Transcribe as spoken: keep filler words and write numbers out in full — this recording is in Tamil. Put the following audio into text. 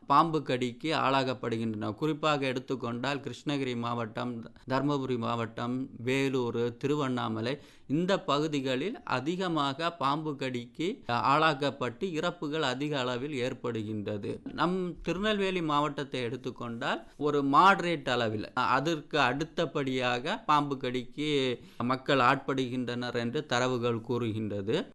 பாம்பு கடிக்கு ஆளாகப்படுகின்றன. குறிப்பாக எடுத்துக்கொண்டால் கிருஷ்ணகிரி மாவட்டம், தர்மபுரி மாவட்டம், வேலூர், திருவண்ணாமலை இந்த பகுதிகளில் அதிகமாக பாம்பு கடிக்கு ஆளாக்கப்பட்டு இறப்புகள் அதிக அளவில் ஏற்படுகின்றது. நம் திருநெல்வேலி மாவட்டத்தை எடுத்துக்கொண்டால் ஒரு மாடரேட் அளவில், அதற்கு அடுத்தபடியாக பாம்பு கடிக்கு மக்கள் ஆட்படுகின்றனர் என்று தரவுகள் கூறுகின்றது.